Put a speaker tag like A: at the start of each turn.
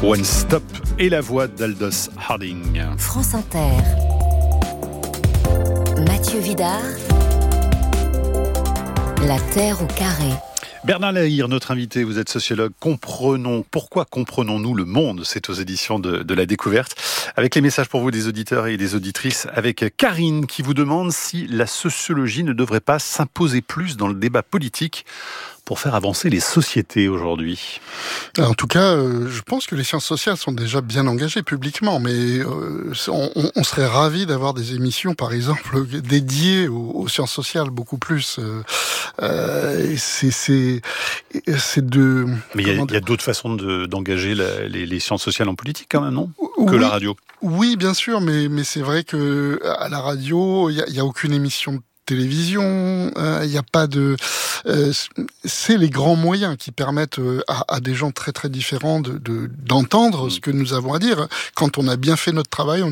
A: One Stop et la voix d'Aldous Harding.
B: France Inter. Mathieu Vidard. La Terre au carré.
A: Bernard Lahire, notre invité, vous êtes sociologue. Pourquoi comprenons-nous le monde ? C'est aux éditions de La Découverte. Avec les messages pour vous des auditeurs et des auditrices, avec Karine qui vous demande si la sociologie ne devrait pas s'imposer plus dans le débat politique pour faire avancer les sociétés aujourd'hui.
C: En tout cas, je pense que les sciences sociales sont déjà bien engagées publiquement, mais on serait ravis d'avoir des émissions, par exemple, dédiées aux sciences sociales, beaucoup plus. C'est de...
A: Mais il y a d'autres façons d'engager les sciences sociales en politique, quand même, non ? Que
C: oui,
A: la radio.
C: Oui, bien sûr, mais c'est vrai que à la radio, il y a aucune émission de télévision, il n'y a pas de... c'est les grands moyens qui permettent à des gens très très différents d'entendre ce que nous avons à dire. Quand on a bien fait notre travail,